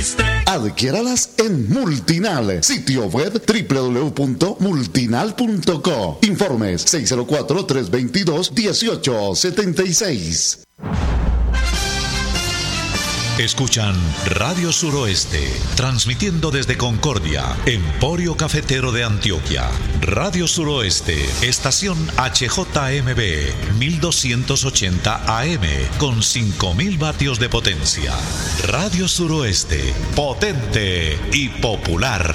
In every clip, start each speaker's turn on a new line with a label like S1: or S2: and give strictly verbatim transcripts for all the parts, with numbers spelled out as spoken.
S1: existe.
S2: Adquiéralas en Multinal, sitio web doble u doble u doble u punto multinal punto co. Informes seis cero cuatro, tres dos dos, uno ocho siete seis.
S3: Escuchan Radio Suroeste, transmitiendo desde Concordia, Emporio Cafetero de Antioquia. Radio Suroeste, estación H J M B, mil doscientos ochenta A M, con cinco mil vatios de potencia. Radio Suroeste, potente y popular.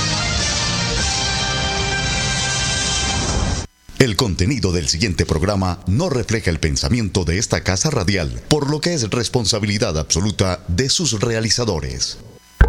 S2: El contenido del siguiente programa no refleja el pensamiento de esta casa radial, por lo que es responsabilidad absoluta de sus realizadores.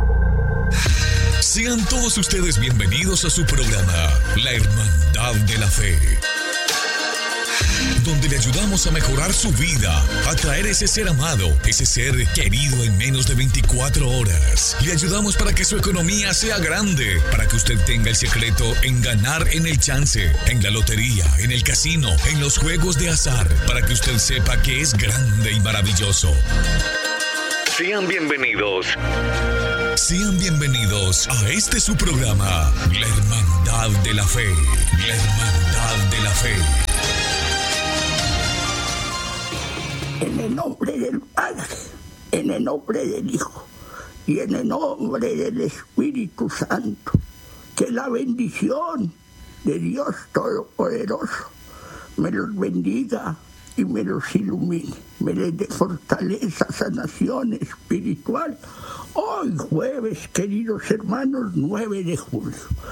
S4: Sean todos ustedes bienvenidos a su programa, La Hermandad de la Fe, donde le ayudamos a mejorar su vida, a traer ese ser amado, ese ser querido en menos de veinticuatro horas. Le ayudamos para que su economía sea grande, para que usted tenga el secreto en ganar en el chance, en la lotería, en el casino, en los juegos de azar, para que usted sepa que es grande y maravilloso. Sean bienvenidos. Sean bienvenidos a este su programa, La Hermandad de la Fe. La Hermandad de la Fe.
S5: En el nombre del Padre, en el nombre del Hijo y en el nombre del Espíritu Santo, que la bendición de Dios Todopoderoso me los bendiga y me los ilumine, me les dé fortaleza, sanación espiritual. Hoy jueves, queridos hermanos, nueve de julio,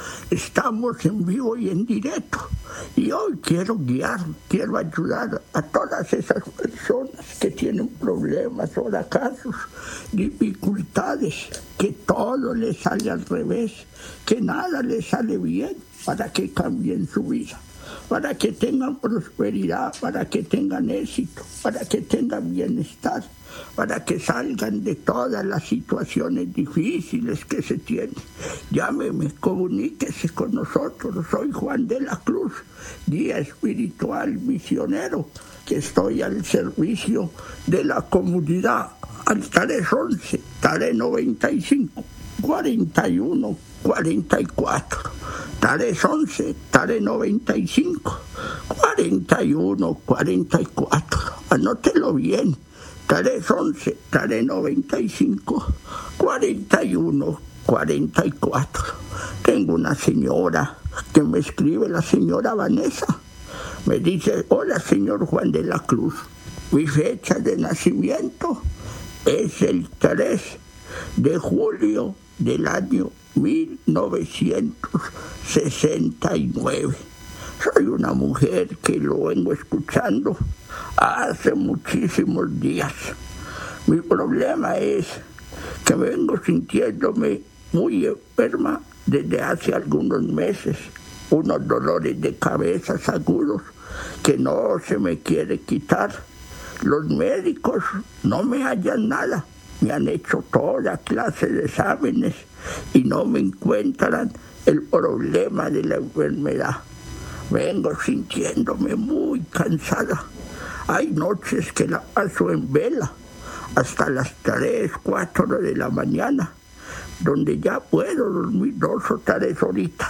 S5: estamos en vivo y en directo, y hoy quiero guiar, quiero ayudar a todas esas personas que tienen problemas, fracasos, dificultades, que todo les sale al revés, que nada les sale bien, para que cambien su vida, para que tengan prosperidad, para que tengan éxito, para que tengan bienestar, para que salgan de todas las situaciones difíciles que se tienen. Llámeme, comuníquese con nosotros. Soy Juan de la Cruz, guía espiritual misionero, que estoy al servicio de la comunidad. Al tres once, Tare noventa y cinco, cuarenta y uno, cuarenta y cuatro. Tare once, Tare noventa y cinco, cuarenta y uno, cuarenta y cuatro. Anótelo bien. Tare once, Tare noventa y cinco, cuarenta y uno, cuarenta y cuatro. Tengo una señora que me escribe, la señora Vanessa. Me dice: hola, señor Juan de la Cruz. Mi fecha de nacimiento es el tres de julio del año mil novecientos sesenta y nueve. Soy una mujer que lo vengo escuchando hace muchísimos días. Mi problema es que me vengo sintiéndome muy enferma desde hace algunos meses. Unos dolores de cabeza agudos que no se me quiere quitar. Los médicos no me hallan nada. Me han hecho toda clase de exámenes y no me encuentran el problema de la enfermedad. Vengo sintiéndome muy cansada. Hay noches que la paso en vela hasta las tres, cuatro de la mañana, donde ya puedo dormir dos o tres horitas.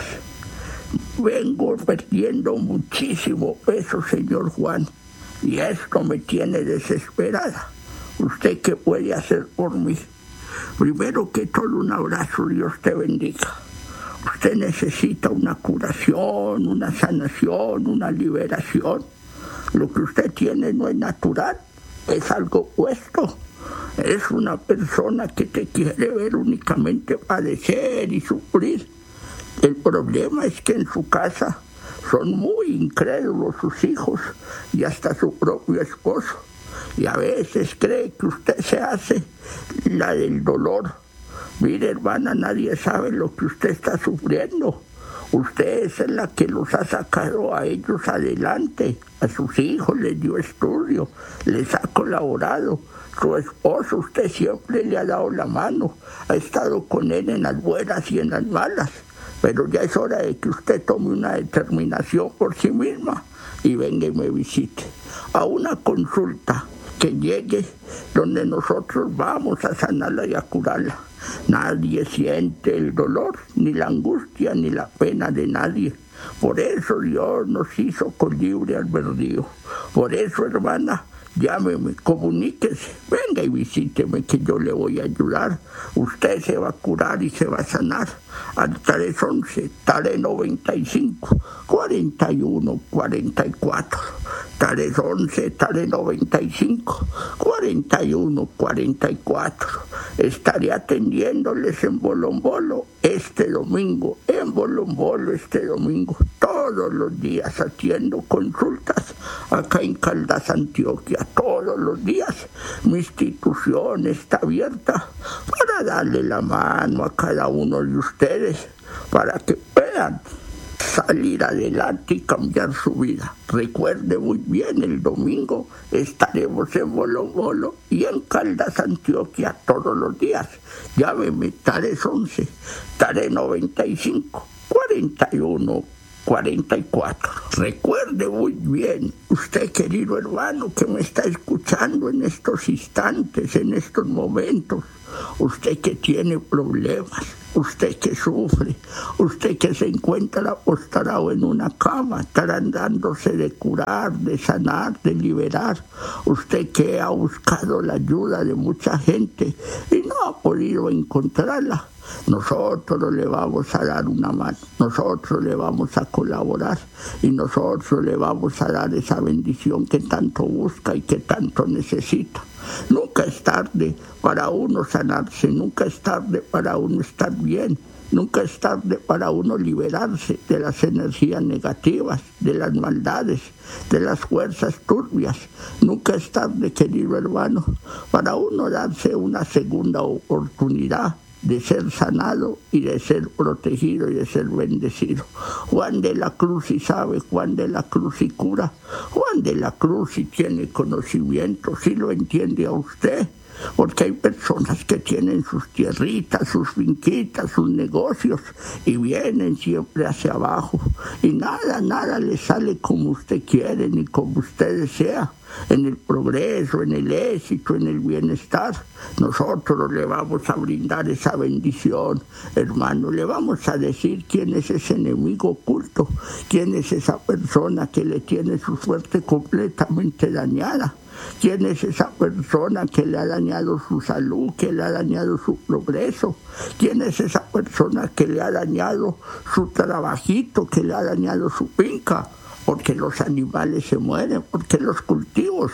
S5: Vengo perdiendo muchísimo peso, señor Juan, y esto me tiene desesperada. ¿Usted qué puede hacer por mí? Primero que todo, un abrazo, Dios te bendiga. Usted necesita una curación, una sanación, una liberación. Lo que usted tiene no es natural, es algo puesto. Es una persona que te quiere ver únicamente padecer y sufrir. El problema es que en su casa son muy incrédulos sus hijos y hasta su propio esposo. Y a veces cree que usted se hace la del dolor. Mire, hermana, nadie sabe lo que usted está sufriendo. Usted es la que los ha sacado a ellos adelante. A sus hijos les dio estudio, les ha colaborado. Su esposo, usted siempre le ha dado la mano. Ha estado con él en las buenas y en las malas. Pero ya es hora de que usted tome una determinación por sí misma y venga y me visite. A una consulta que llegue donde nosotros vamos a sanarla y a curarla. Nadie siente el dolor, ni la angustia, ni la pena de nadie. Por eso Dios nos hizo con libre albedrío. Por eso, hermana, llámeme, comuníquese, venga y visíteme que yo le voy a ayudar. Usted se va a curar y se va a sanar. Al tres once, Tare noventa y cinco, cuarenta y uno, cuarenta y cuatro. tres once, Tare noventa y cinco, cuarenta y uno, cuarenta y cuatro. Estaré atendiéndoles en Bolombolo este domingo, en Bolombolo este domingo. Todos los días atiendo consultas acá en Caldas, Antioquia. Todos los días mi institución está abierta para darle la mano a cada uno de ustedes para que puedan salir adelante y cambiar su vida. Recuerde muy bien, el domingo estaremos en Bolombolo y en Caldas, Antioquia, todos los días. Llámeme, Tare once, Tare noventa y cinco, cuarenta y uno, cuarenta y cuatro. Recuerde muy bien, usted, querido hermano, que me está escuchando en estos instantes, en estos momentos, usted que tiene problemas, usted que sufre, usted que se encuentra postrado en una cama, tratándose de curar, de sanar, de liberar, usted que ha buscado la ayuda de mucha gente y no ha podido encontrarla, nosotros le vamos a dar una mano, nosotros le vamos a colaborar y nosotros le vamos a dar esa bendición que tanto busca y que tanto necesita. Nunca es tarde para uno sanarse, nunca es tarde para uno estar bien, nunca es tarde para uno liberarse de las energías negativas, de las maldades, de las fuerzas turbias. Nunca es tarde, querido hermano, para uno darse una segunda oportunidad de ser sanado y de ser protegido y de ser bendecido. Juan de la Cruz sí sabe, Juan de la Cruz sí cura, Juan de la Cruz sí tiene conocimiento, sí lo entiende a usted, porque hay personas que tienen sus tierritas, sus finquitas, sus negocios y vienen siempre hacia abajo y nada, nada les sale como usted quiere ni como usted desea. En el progreso, en el éxito, en el bienestar, nosotros le vamos a brindar esa bendición, hermano. Le vamos a decir quién es ese enemigo oculto, quién es esa persona que le tiene su suerte completamente dañada, quién es esa persona que le ha dañado su salud, que le ha dañado su progreso, quién es esa persona que le ha dañado su trabajito, que le ha dañado su finca. Porque los animales se mueren, porque los cultivos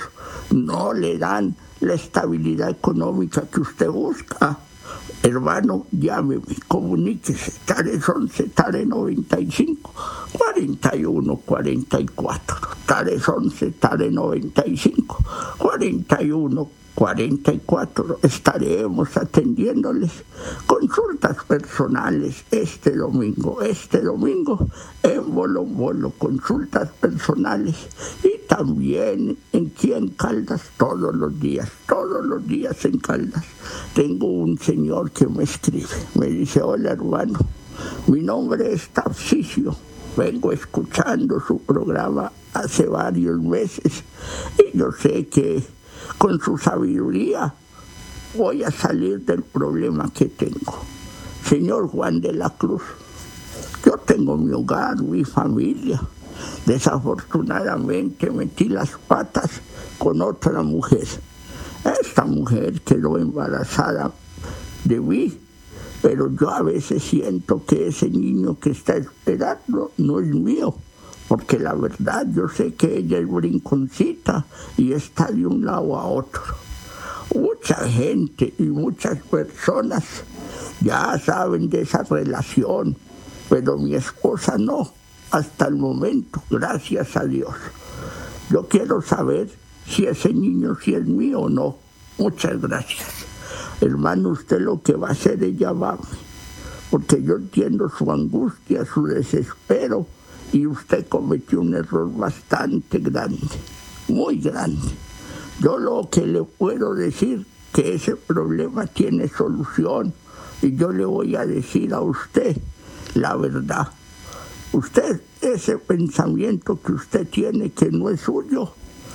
S5: no le dan la estabilidad económica que usted busca. Hermano, llámeme, comuníquese, Tare once, Tare noventa y cinco, cuarenta y uno, cuarenta y cuatro. Tare once, Tare noventa y cinco, cuarenta y uno, cuarenta y cuatro. Estaremos atendiéndoles consultas personales este domingo, este domingo en Bolombolo, consultas personales y también en aquí en Caldas todos los días, todos los días en Caldas. Tengo un señor que me escribe, me dice: hola hermano, mi nombre es Tarcisio, vengo escuchando su programa hace varios meses y yo sé que con su sabiduría voy a salir del problema que tengo. Señor Juan de la Cruz, yo tengo mi hogar, mi familia. Desafortunadamente metí las patas con otra mujer. Esta mujer quedó embarazada de mí, pero yo a veces siento que ese niño que está esperando no es mío. Porque la verdad yo sé que ella es brinconcita y está de un lado a otro. Mucha gente y muchas personas ya saben de esa relación, pero mi esposa no, hasta el momento, gracias a Dios. Yo quiero saber si ese niño sí es mío o no. Muchas gracias. Hermano, usted lo que va a hacer es llamarme, porque yo entiendo su angustia, su desespero, y usted cometió un error bastante grande, muy grande. Yo lo que le puedo decir que ese problema tiene solución y yo le voy a decir a usted la verdad. Usted, ese pensamiento que usted tiene que no es suyo,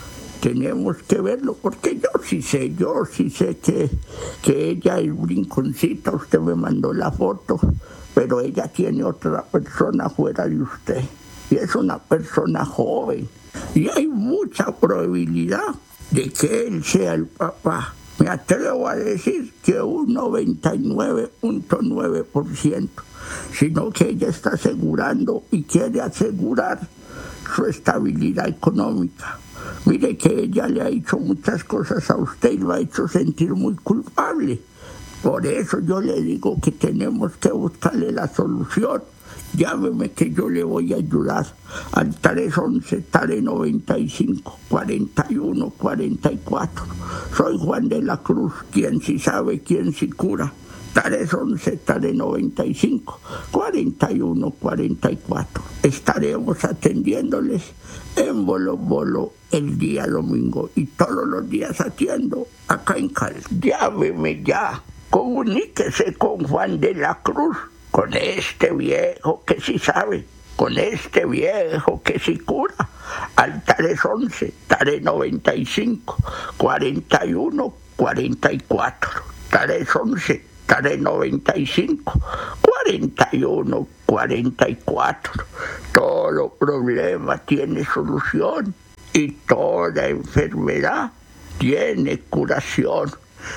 S5: tenemos que verlo, porque yo sí sé, yo sí sé que, que ella es brinconcita, usted me mandó la foto, pero ella tiene otra persona fuera de usted, y es una persona joven, y hay mucha probabilidad de que él sea el papá. Me atrevo a decir que un noventa y nueve punto nueve por ciento, sino que ella está asegurando y quiere asegurar su estabilidad económica. Mire que ella le ha hecho muchas cosas a usted y lo ha hecho sentir muy culpable. Por eso yo le digo que tenemos que buscarle la solución. Llámeme que yo le voy a ayudar al tres once, Tare noventa y cinco, cuarenta y uno, cuarenta y cuatro. Soy Juan de la Cruz, quien sí sabe, quien sí cura. tres once, Tare noventa y cinco, cuarenta y uno, cuarenta y cuatro. Estaremos atendiéndoles en Bolo Bolo el día domingo y todos los días atiendo acá en Cali. Llámeme ya, comuníquese con Juan de la Cruz, con este viejo que sí sabe, con este viejo que sí cura, al tres once, Tare noventa y cinco, cuarenta y uno, cuarenta y cuatro. tres once, Tare noventa y cinco, cuarenta y uno, cuarenta y cuatro. Todo problema tiene solución y toda enfermedad tiene curación.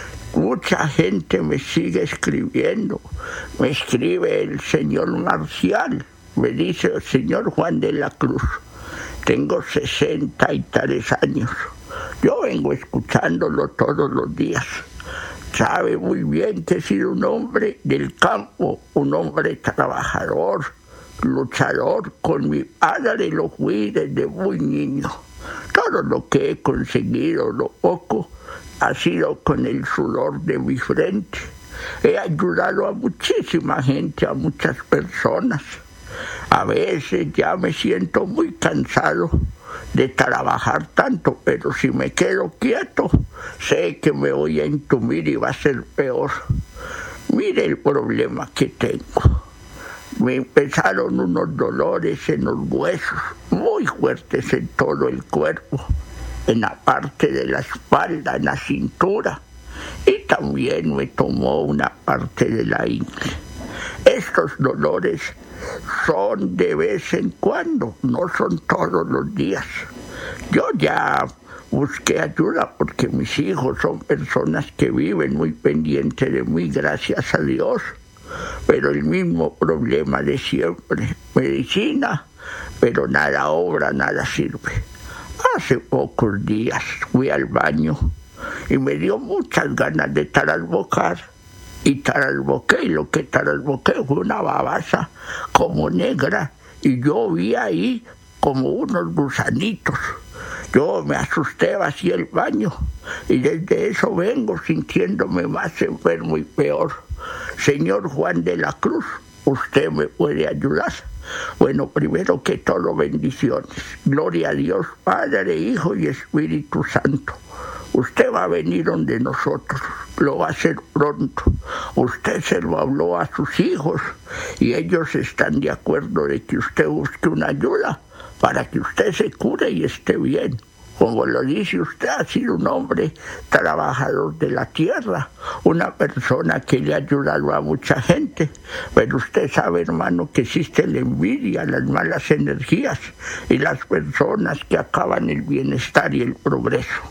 S5: Mucha gente me sigue escribiendo. Me escribe el señor Marcial. Me dice, señor Juan de la Cruz, tengo sesenta y tres años. Yo vengo escuchándolo todos los días. Sabe muy bien que he sido un hombre del campo, un hombre trabajador, luchador. Con mi padre lo fui desde muy niño. Todo lo que he conseguido, lo poco, ha sido con el sudor de mi frente. He ayudado a muchísima gente, a muchas personas. A veces ya me siento muy cansado de trabajar tanto, pero si me quedo quieto, sé que me voy a entumir y va a ser peor. Mire el problema que tengo. Me empezaron unos dolores en los huesos, muy fuertes en todo el cuerpo, en la parte de la espalda, en la cintura, y también me tomó una parte de la ingle. Estos dolores son de vez en cuando, no son todos los días. Yo ya busqué ayuda porque mis hijos son personas que viven muy pendientes de mí, gracias a Dios. Pero el mismo problema de siempre, medicina, pero nada obra, nada sirve. Hace pocos días fui al baño y me dio muchas ganas de taralbocar. Y taralboqué, y lo que taralboqué fue una babasa como negra, y yo vi ahí como unos gusanitos. Yo me asusté, vacié el baño, y desde eso vengo sintiéndome más enfermo y peor. Señor Juan de la Cruz, ¿usted me puede ayudar? Bueno, primero que todo, bendiciones. Gloria a Dios, Padre, Hijo y Espíritu Santo. Usted va a venir donde nosotros, lo va a hacer pronto. Usted se lo habló a sus hijos y ellos están de acuerdo de que usted busque una ayuda para que usted se cure y esté bien. Como lo dice usted, ha sido un hombre trabajador de la tierra, una persona que le ha ayudado a mucha gente. Pero usted sabe, hermano, que existe la envidia, las malas energías y las personas que acaban el bienestar y el progreso.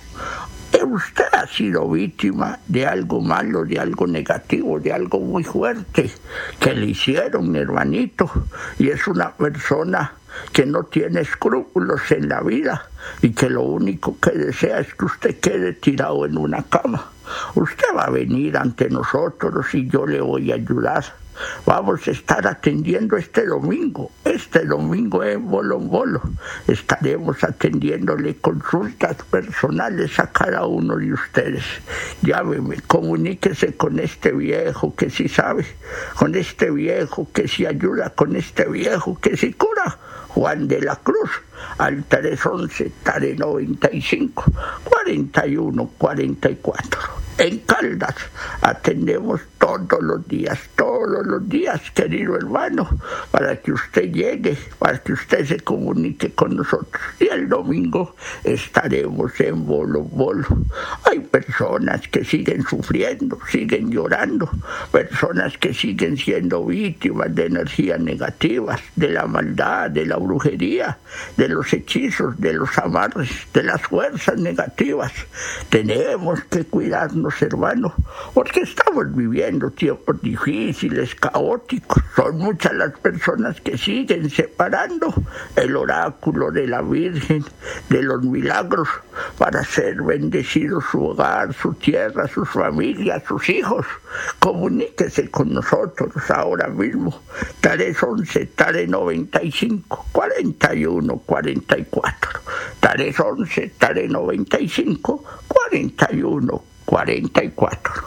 S5: Usted ha sido víctima de algo malo, de algo negativo, de algo muy fuerte que le hicieron, hermanito, y es una persona que no tiene escrúpulos en la vida y que lo único que desea es que usted quede tirado en una cama. Usted va a venir ante nosotros y yo le voy a ayudar. Vamos a estar atendiendo este domingo, este domingo en Bolo Bolo. Estaremos atendiéndole consultas personales a cada uno de ustedes. Llámeme, comuníquese con este viejo que sí sabe, con este viejo que sí ayuda, con este viejo que sí cura. Juan de la Cruz, al tres once, Tare noventa y cinco, cuarenta y uno, cuarenta y cuatro. En Caldas atendemos todos los días, todos todos los días, querido hermano, para que usted llegue, para que usted se comunique con nosotros. Y el domingo estaremos en Bolo Bolo. Hay personas que siguen sufriendo, siguen llorando, personas que siguen siendo víctimas de energías negativas, de la maldad, de la brujería, de los hechizos, de los amarres, de las fuerzas negativas. Tenemos que cuidarnos, hermano, porque estamos viviendo tiempos difíciles, caóticos. Son muchas las personas que siguen separando el oráculo de la Virgen de los milagros para ser bendecido su hogar, su tierra, sus familias, sus hijos. Comuníquese con nosotros ahora mismo. Tares once, Tares noventa y cinco, cuarenta y uno, cuarenta y cuatro. Tares once, Tares noventa y cinco, cuarenta y uno, cuarenta y cuatro.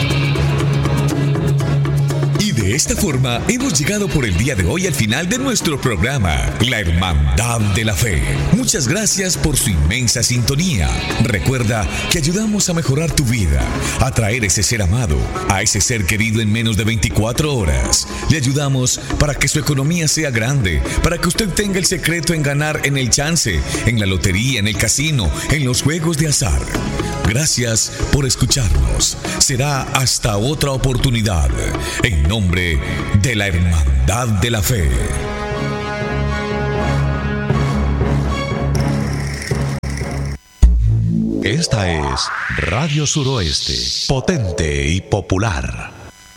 S4: Y de esta forma hemos llegado por el día de hoy al final de nuestro programa, La Hermandad de la Fe. Muchas gracias por su inmensa sintonía. Recuerda que ayudamos a mejorar tu vida, a traer ese ser amado, a ese ser querido en menos de veinticuatro horas. Le ayudamos para que su economía sea grande, para que usted tenga el secreto en ganar en el chance, en la lotería, en el casino, en los juegos de azar. Gracias por escucharnos. Será hasta otra oportunidad. En nombre de la Hermandad de la Fe.
S3: Esta es Radio Suroeste, potente y popular.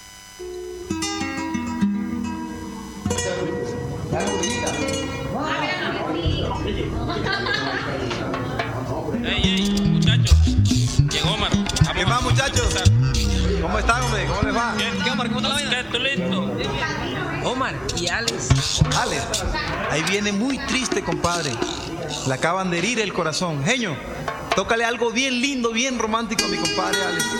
S1: Ey, ey, muchachos. Llegó Omar.
S6: ¿Qué más, muchachos? ¿Cómo están, hombre? ¿Cómo les va?
S1: ¿Qué, Omar? ¿Cómo está la vida? ¿Tú listo?
S7: Omar y Alex.
S6: Alex, ahí viene muy triste, compadre. Le acaban de herir el corazón. Genio, tócale algo bien lindo, bien romántico a mi compadre Alex.